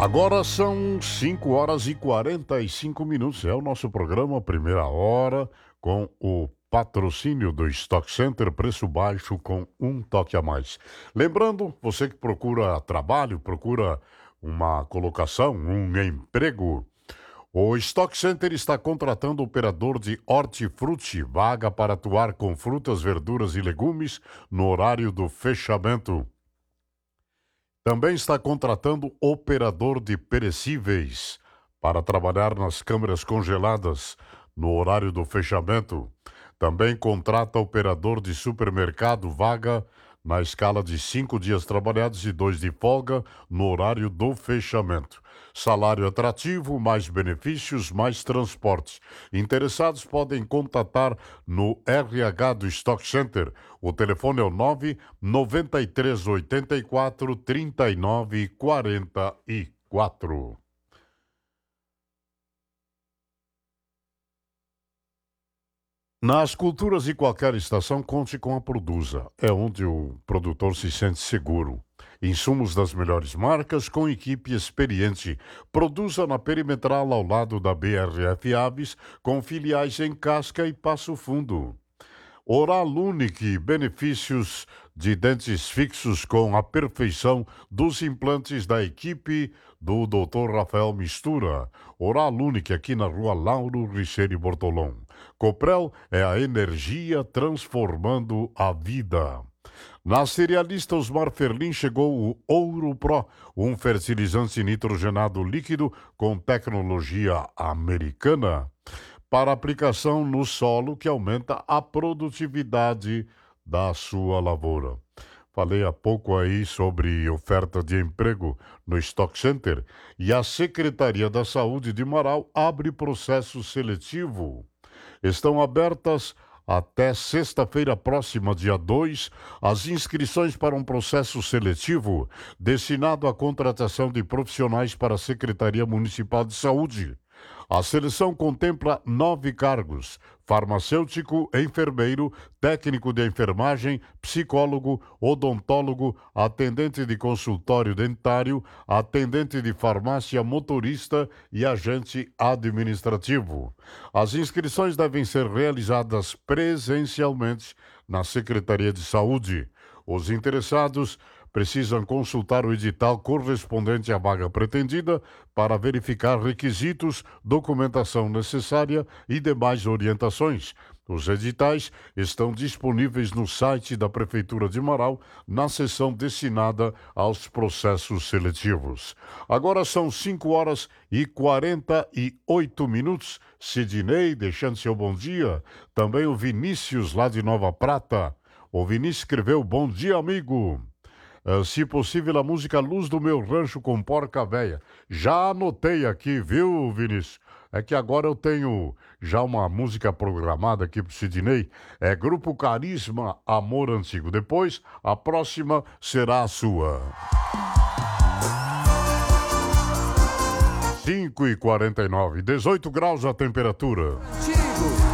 Agora são 5 horas e 45 minutos. É o nosso programa Primeira Hora, com o patrocínio do Stock Center, preço baixo com um toque a mais. Lembrando, você que procura trabalho, procura uma colocação, um emprego, o Stock Center está contratando operador de hortifruti, vaga para atuar com frutas, verduras e legumes no horário do fechamento. Também está contratando operador de perecíveis para trabalhar nas câmeras congeladas no horário do fechamento. Também contrata operador de supermercado, vaga na escala de 5 dias trabalhados e 2 de folga no horário do fechamento. Salário atrativo, mais benefícios, mais transporte. Interessados podem contatar no RH do Stock Center. O telefone é o 993843944. Nas culturas de qualquer estação, conte com a Produza. É onde o produtor se sente seguro. Insumos das melhores marcas com equipe experiente. Produza na Perimetral ao lado da BRF Aves, com filiais em Casca e Passo Fundo. Oral Unique, benefícios de dentes fixos com a perfeição dos implantes da equipe do Dr. Rafael Mistura. Oral Unique, aqui na rua Lauro Richeiro Bortolom. Coprel é a energia transformando a vida. Na cerealista Osmar Ferlin chegou o Ouro Pro, um fertilizante nitrogenado líquido com tecnologia americana para aplicação no solo que aumenta a produtividade da sua lavoura. Falei há pouco aí sobre oferta de emprego no Stock Center e a Secretaria da Saúde de Marau abre processo seletivo. Estão abertas até sexta-feira próxima, dia 2, as inscrições para um processo seletivo destinado à contratação de profissionais para a Secretaria Municipal de Saúde. A seleção contempla 9 cargos: farmacêutico, enfermeiro, técnico de enfermagem, psicólogo, odontólogo, atendente de consultório dentário, atendente de farmácia, motorista e agente administrativo. As inscrições devem ser realizadas presencialmente na Secretaria de Saúde. Os interessados precisam consultar o edital correspondente à vaga pretendida para verificar requisitos, documentação necessária e demais orientações. Os editais estão disponíveis no site da Prefeitura de Marau, na seção destinada aos processos seletivos. Agora são 5 horas e 48 minutos. Sidney, deixando seu bom dia. Também o Vinícius, lá de Nova Prata. O Vinícius escreveu: bom dia, amigo. Se possível, a música Luz do Meu Rancho com Porca Véia. Já anotei aqui, viu, Vinícius? É que agora eu tenho já uma música programada aqui pro Sidney. É Grupo Carisma, Amor Antigo. Depois, a próxima será a sua. 5h49, 18 graus a temperatura.